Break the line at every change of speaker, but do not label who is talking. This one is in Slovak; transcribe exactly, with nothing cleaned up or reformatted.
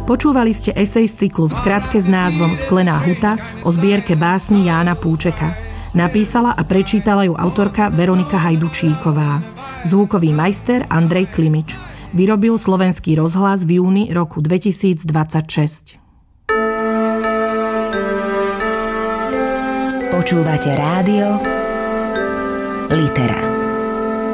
Počúvali ste esej z cyklu V skratke s názvom Sklená huta o zbierke básni Jána Púčeka. Napísala a prečítala ju autorka Veronika Hajdučíková. Zvukový majster Andrej Klimič. Vyrobil Slovenský rozhlas v júni roku dvetisícdvadsaťšesť.
Počúvate rádio Litera.